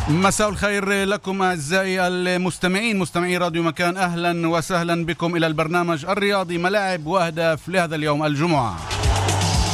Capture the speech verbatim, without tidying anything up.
مساء الخير لكم أعزائي المستمعين، مستمعي راديو مكان. أهلا وسهلا بكم إلى البرنامج الرياضي ملاعب وأهداف لهذا اليوم الجمعة.